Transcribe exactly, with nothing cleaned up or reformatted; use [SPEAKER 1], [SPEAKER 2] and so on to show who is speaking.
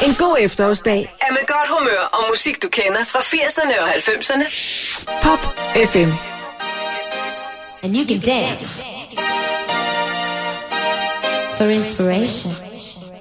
[SPEAKER 1] En god efterårsdag
[SPEAKER 2] er med godt humør og musik, du kender fra firserne og halvfemserne.
[SPEAKER 1] Pop F M.
[SPEAKER 3] And you can dance for inspiration.